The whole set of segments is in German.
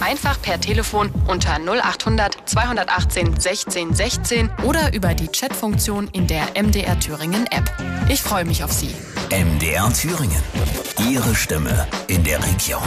Einfach per Telefon unter 0800 218 16 16 oder über die Chatfunktion in der MDR Thüringen App. Ich freue mich auf Sie. MDR Thüringen. Ihre Stimme in der Region.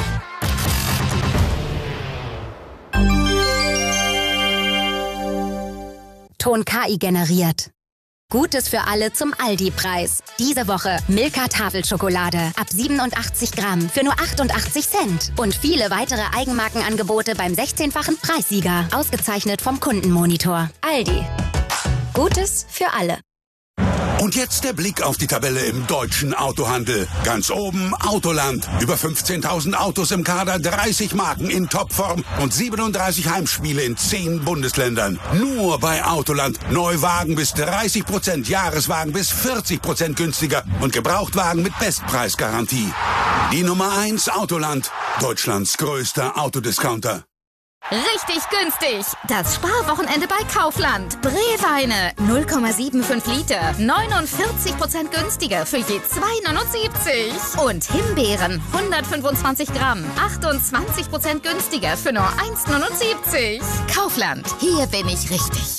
Ton KI generiert. Gutes für alle zum Aldi-Preis. Diese Woche Milka Tafelschokolade ab 87 Gramm für nur 88 Cent. Und viele weitere Eigenmarkenangebote beim 16-fachen Preissieger. Ausgezeichnet vom Kundenmonitor. Aldi. Gutes für alle. Und jetzt der Blick auf die Tabelle im deutschen Autohandel. Ganz oben Autoland. Über 15.000 Autos im Kader, 30 Marken in Topform und 37 Heimspiele in 10 Bundesländern. Nur bei Autoland. Neuwagen bis 30%, Jahreswagen bis 40% günstiger und Gebrauchtwagen mit Bestpreisgarantie. Die Nummer 1 Autoland. Deutschlands größter Autodiscounter. Richtig günstig! Das Sparwochenende bei Kaufland. Brewweine 0,75 Liter, 49% günstiger für je 2,79. Und Himbeeren 125 Gramm, 28% günstiger für nur 1,79. Kaufland, hier bin ich richtig.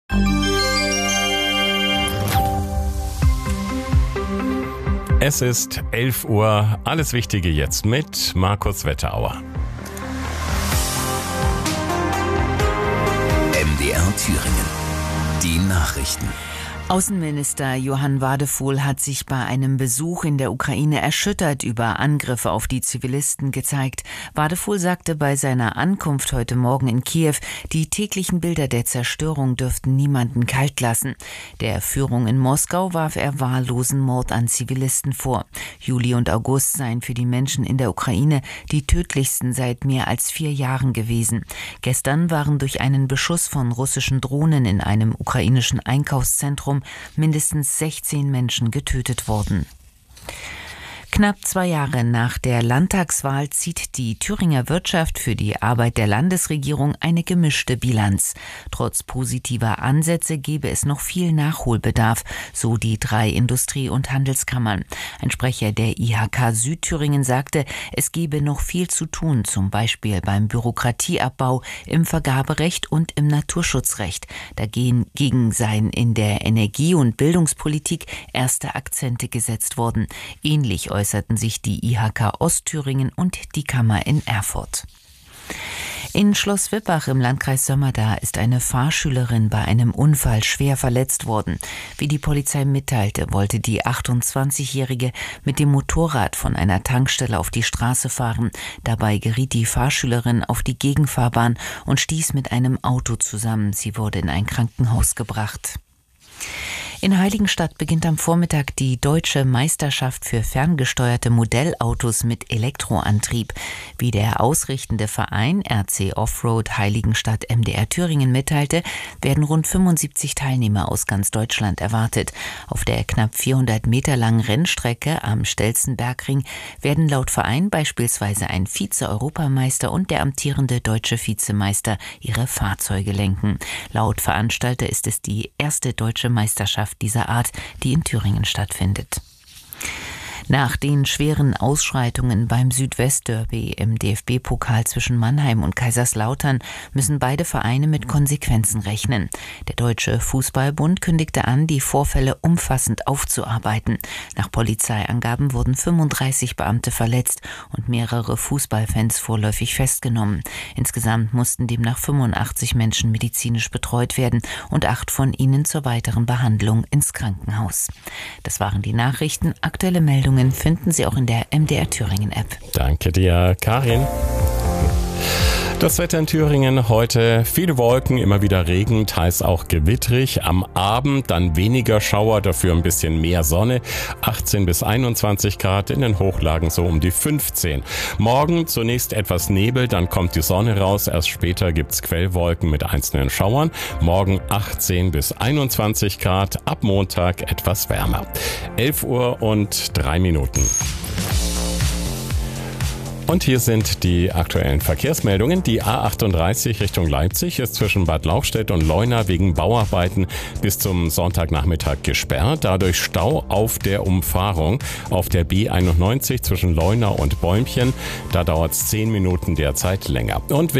Es ist 11 Uhr. Alles Wichtige jetzt mit Markus Wetterauer. MDR Thüringen. Die Nachrichten. Außenminister Johann Wadefuhl hat sich bei einem Besuch in der Ukraine erschüttert über Angriffe auf die Zivilisten gezeigt. Wadefuhl sagte bei seiner Ankunft heute Morgen in Kiew, die täglichen Bilder der Zerstörung dürften niemanden kalt lassen. Der Führung in Moskau warf er wahllosen Mord an Zivilisten vor. Juli und August seien für die Menschen in der Ukraine die tödlichsten seit mehr als 4 Jahren gewesen. Gestern waren durch einen Beschuss von russischen Drohnen in einem ukrainischen Einkaufszentrum mindestens 16 Menschen getötet worden. Knapp 2 Jahre nach der Landtagswahl zieht die Thüringer Wirtschaft für die Arbeit der Landesregierung eine gemischte Bilanz. Trotz positiver Ansätze gebe es noch viel Nachholbedarf, so die 3 Industrie- und Handelskammern. Ein Sprecher der IHK Südthüringen sagte, es gebe noch viel zu tun, zum Beispiel beim Bürokratieabbau, im Vergaberecht und im Naturschutzrecht. Dagegen seien in der Energie- und Bildungspolitik erste Akzente gesetzt worden. Ähnlich äußerten sich die IHK Ostthüringen und die Kammer in Erfurt. In Schloss Wippach im Landkreis Sömmerda ist eine Fahrschülerin bei einem Unfall schwer verletzt worden. Wie die Polizei mitteilte, wollte die 28-Jährige mit dem Motorrad von einer Tankstelle auf die Straße fahren. Dabei geriet die Fahrschülerin auf die Gegenfahrbahn und stieß mit einem Auto zusammen. Sie wurde in ein Krankenhaus gebracht. In Heiligenstadt beginnt am Vormittag die Deutsche Meisterschaft für ferngesteuerte Modellautos mit Elektroantrieb. Wie der ausrichtende Verein RC Offroad Heiligenstadt MDR Thüringen mitteilte, werden rund 75 Teilnehmer aus ganz Deutschland erwartet. Auf der knapp 400 Meter langen Rennstrecke am Stelzenbergring werden laut Verein beispielsweise ein Vize-Europameister und der amtierende deutsche Vizemeister ihre Fahrzeuge lenken. Laut Veranstalter ist es die erste deutsche Meisterschaft dieser Art, die in Thüringen stattfindet. Nach den schweren Ausschreitungen beim Südwestderby im DFB-Pokal zwischen Mannheim und Kaiserslautern müssen beide Vereine mit Konsequenzen rechnen. Der Deutsche Fußballbund kündigte an, die Vorfälle umfassend aufzuarbeiten. Nach Polizeiangaben wurden 35 Beamte verletzt und mehrere Fußballfans vorläufig festgenommen. Insgesamt mussten demnach 85 Menschen medizinisch betreut werden und 8 von ihnen zur weiteren Behandlung ins Krankenhaus. Das waren die Nachrichten. Aktuelle Meldungen finden Sie auch in der MDR Thüringen App. Danke dir, Karin. Das Wetter in Thüringen heute: viele Wolken, immer wieder Regen, teils auch gewittrig. Am Abend dann weniger Schauer, dafür ein bisschen mehr Sonne. 18 bis 21 Grad, in den Hochlagen so um die 15. Morgen zunächst etwas Nebel, dann kommt die Sonne raus. Erst später gibt's Quellwolken mit einzelnen Schauern. Morgen 18 bis 21 Grad, ab Montag etwas wärmer. 11 Uhr und 3 Minuten. Und hier sind die aktuellen Verkehrsmeldungen. Die A38 Richtung Leipzig ist zwischen Bad Lauchstädt und Leuna wegen Bauarbeiten bis zum Sonntagnachmittag gesperrt. Dadurch Stau auf der Umfahrung. Auf der B91 zwischen Leuna und Bäumchen, da dauert es 10 Minuten derzeit länger. Und